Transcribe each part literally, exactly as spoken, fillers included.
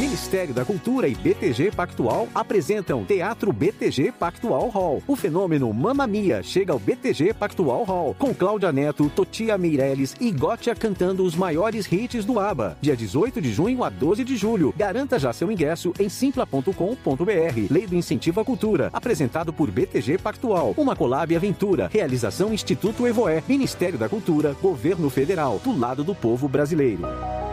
Ministério da Cultura e B T G Pactual apresentam Teatro B T G Pactual Hall. O fenômeno Mamma Mia chega ao B T G Pactual Hall, com Cláudia Neto, Totia Meirelles e Gotia cantando os maiores hits do ABBA. Dia dezoito de junho a doze de julho. Garanta já seu ingresso em simpla ponto com ponto b r. Lei do Incentivo à Cultura. Apresentado por B T G Pactual. Uma Collab Aventura. Realização Instituto Evoé. Ministério da Cultura. Governo Federal. Do lado do povo brasileiro.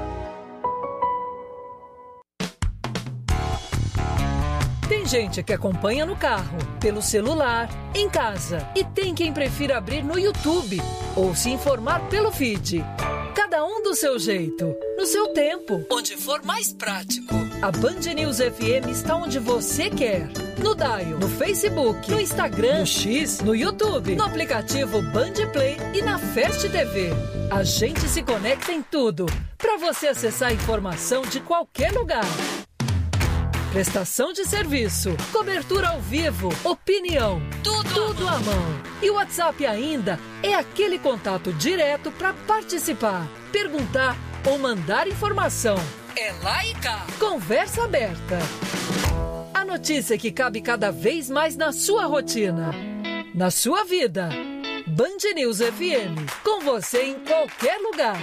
Tem gente que acompanha no carro, pelo celular, em casa. E tem quem prefira abrir no YouTube ou se informar pelo feed. Cada um do seu jeito, no seu tempo, onde for mais prático. A Band News F M está onde você quer. No Dial, no Facebook, no Instagram, no X, no YouTube, no aplicativo Band Play e na Fast T V. A gente se conecta em tudo, para você acessar a informação de qualquer lugar. Prestação de serviço, cobertura ao vivo, opinião, tudo, tudo à mão. E o WhatsApp ainda é aquele contato direto para participar, perguntar ou mandar informação. É lá e cá. Conversa aberta. A notícia que cabe cada vez mais na sua rotina, na sua vida. Band News F M, com você em qualquer lugar.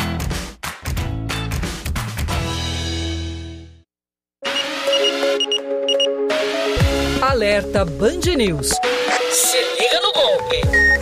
Alerta Band News. Se liga no golpe.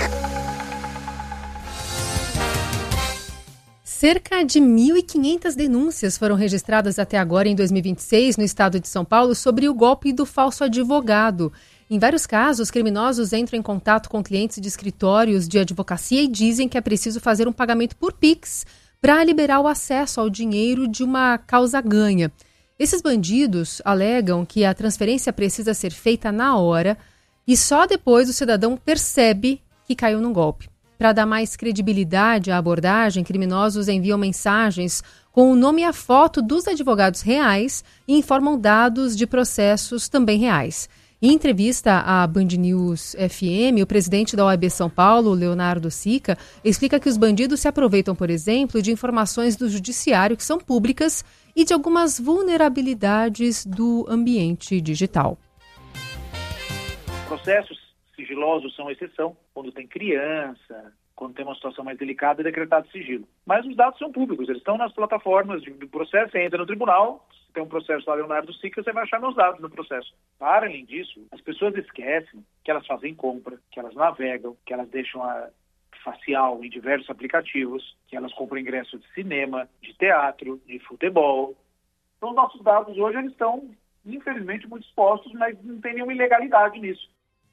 Cerca de mil e quinhentas denúncias foram registradas até agora em dois mil e vinte e seis no estado de São Paulo sobre o golpe do falso advogado. Em vários casos, criminosos entram em contato com clientes de escritórios de advocacia e dizem que é preciso fazer um pagamento por Pix para liberar o acesso ao dinheiro de uma causa ganha. Esses bandidos alegam que a transferência precisa ser feita na hora e só depois o cidadão percebe que caiu num golpe. Para dar mais credibilidade à abordagem, criminosos enviam mensagens com o nome e a foto dos advogados reais e informam dados de processos também reais. Em entrevista à Band News F M, o presidente da O A B São Paulo, Leonardo Sica, explica que os bandidos se aproveitam, por exemplo, de informações do judiciário que são públicas e de algumas vulnerabilidades do ambiente digital. Processos sigilosos são exceção, quando tem criança, quando tem uma situação mais delicada, é decretado sigilo. Mas os dados são públicos, eles estão nas plataformas de processo, você entra no tribunal, tem um processo lá, Leonardo Sica, você vai achar meus dados no processo. Para além disso, as pessoas esquecem que elas fazem compra, que elas navegam, que elas deixam a facial em diversos aplicativos, que elas compram ingresso de cinema, de teatro, de futebol. Então, os nossos dados hoje eles estão, infelizmente, muito expostos, mas não tem nenhuma ilegalidade nisso.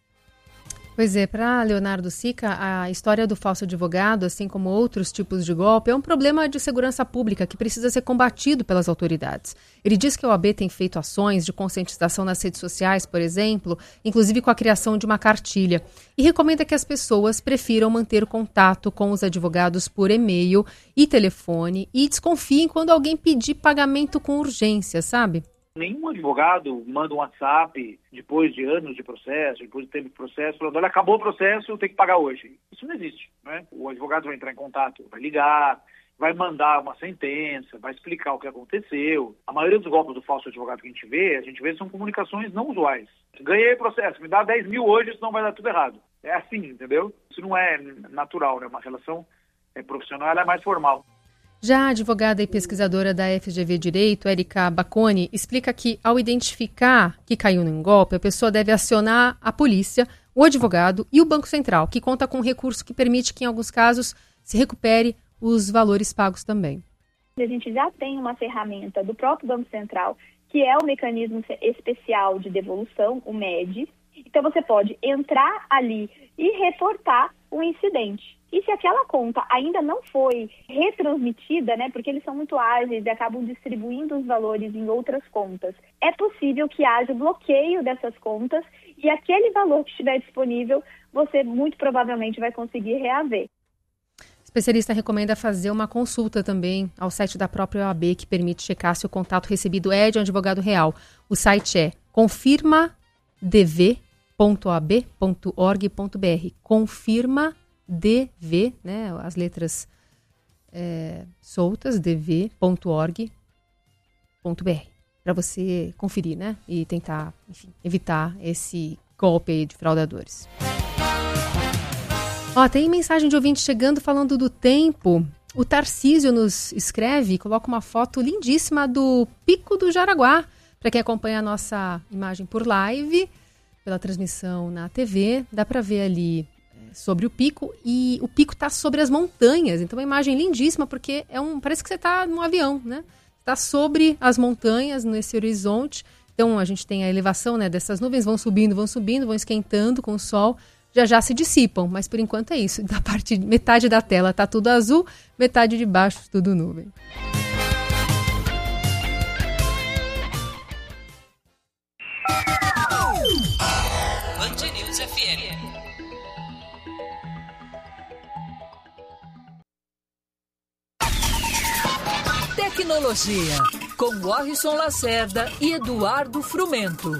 Pois é, para Leonardo Sica, a história do falso advogado, assim como outros tipos de golpe, é um problema de segurança pública que precisa ser combatido pelas autoridades. Ele diz que a O A B tem feito ações de conscientização nas redes sociais, por exemplo, inclusive com a criação de uma cartilha, e recomenda que as pessoas prefiram manter contato com os advogados por e-mail e telefone e desconfiem quando alguém pedir pagamento com urgência, sabe? Nenhum advogado manda um WhatsApp depois de anos de processo, depois de tempo de processo, falando, olha, acabou o processo, eu tenho que pagar hoje. Isso não existe, né? O advogado vai entrar em contato, vai ligar, vai mandar uma sentença, vai explicar o que aconteceu. A maioria dos golpes do falso advogado que a gente vê, a gente vê são comunicações não usuais. Ganhei processo, me dá dez mil hoje, senão vai dar tudo errado. É assim, entendeu? Isso não é natural, né? Uma relação é, profissional, ela é mais formal. Já a advogada e pesquisadora da F G V Direito, Érica Baconi, explica que, ao identificar que caiu num golpe, a pessoa deve acionar a polícia, o advogado e o Banco Central, que conta com um recurso que permite que, em alguns casos, se recupere os valores pagos também. A gente já tem uma ferramenta do próprio Banco Central, que é o mecanismo especial de devolução, o M E D. Então, você pode entrar ali e reportar o incidente. E se aquela conta ainda não foi retransmitida, né, porque eles são muito ágeis e acabam distribuindo os valores em outras contas, é possível que haja bloqueio dessas contas e aquele valor que estiver disponível, você muito provavelmente vai conseguir reaver. O especialista recomenda fazer uma consulta também ao site da própria O A B, que permite checar se o contato recebido é de um advogado real. O site é confirma d v ponto o a b ponto org ponto b r. Confirma D V, né, as letras é, soltas, d v ponto org ponto b r. para você conferir, né? E tentar, enfim, evitar esse golpe aí de fraudadores. Ó, tem mensagem de ouvinte chegando falando do tempo. O Tarcísio nos escreve e coloca uma foto lindíssima do Pico do Jaraguá. Para quem acompanha a nossa imagem por live, pela transmissão na T V, dá para ver ali é, sobre o pico. E o pico está sobre as montanhas. Então, uma imagem lindíssima, porque é um, parece que você está num avião, né? Está sobre as montanhas, nesse horizonte. Então, a gente tem a elevação, né, dessas nuvens, vão subindo, vão subindo, vão esquentando com o sol, já já se dissipam, mas por enquanto é isso. Da parte, metade da tela está tudo azul, metade de baixo tudo nuvem. Band News F M. Tecnologia, com Warrison Lacerda e Eduardo Frumento.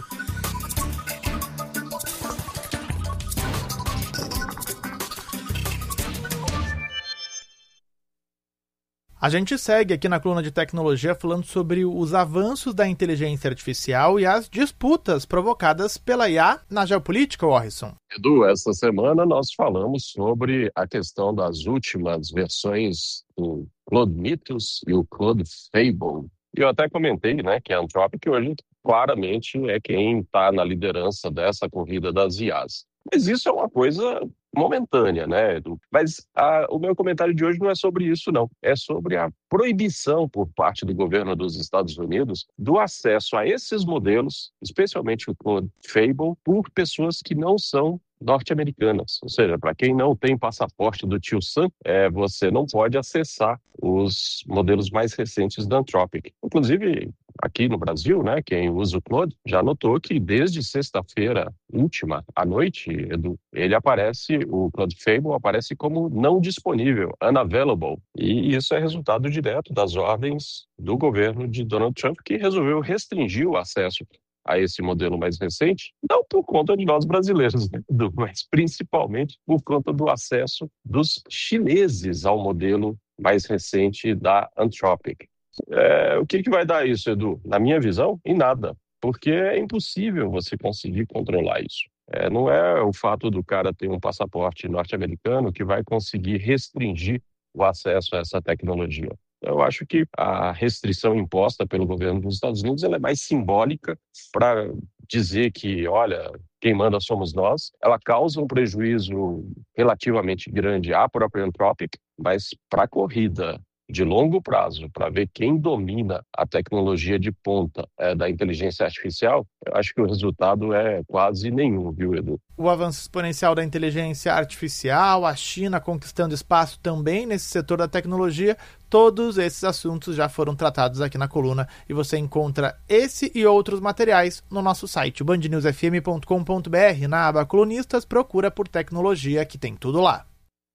A gente segue aqui na coluna de tecnologia falando sobre os avanços da inteligência artificial e as disputas provocadas pela I A na geopolítica, Warrison. Edu, essa semana nós falamos sobre a questão das últimas versões do Claude Mythos e o Claude Fable. E eu até comentei, né, que a Anthropic hoje claramente é quem está na liderança dessa corrida das I As. Mas isso é uma coisa momentânea, né, Edu? Mas a, o meu comentário de hoje não é sobre isso, não. É sobre a proibição por parte do governo dos Estados Unidos do acesso a esses modelos, especialmente o Claude Fable, por pessoas que não são norte-americanas. Ou seja, para quem não tem passaporte do tio Sam, é, você não pode acessar os modelos mais recentes da Anthropic. Inclusive, aqui no Brasil, né, quem usa o Claude já notou que desde sexta-feira última à noite, Edu, ele aparece, o Claude Fable aparece como não disponível, unavailable. E isso é resultado direto das ordens do governo de Donald Trump, que resolveu restringir o acesso a esse modelo mais recente, não por conta de nós brasileiros, né, Edu, mas principalmente por conta do acesso dos chineses ao modelo mais recente da Anthropic. É, o que, que vai dar isso, Edu? Na minha visão, em nada, porque é impossível você conseguir controlar isso. É, não é o fato do cara ter um passaporte norte-americano que vai conseguir restringir o acesso a essa tecnologia. Eu acho que a restrição imposta pelo governo dos Estados Unidos ela é mais simbólica para dizer que, olha, quem manda somos nós. Ela causa um prejuízo relativamente grande à própria Anthropic, mas para a corrida de longo prazo, para ver quem domina a tecnologia de ponta é, da inteligência artificial, eu acho que o resultado é quase nenhum, viu, Edu? O avanço exponencial da inteligência artificial, a China conquistando espaço também nesse setor da tecnologia, todos esses assuntos já foram tratados aqui na coluna e você encontra esse e outros materiais no nosso site, band news f m ponto com ponto b r. Na aba Colunistas, procura por tecnologia que tem tudo lá.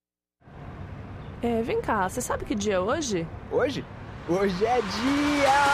É, vem cá, você sabe que dia é hoje? Hoje? Hoje é dia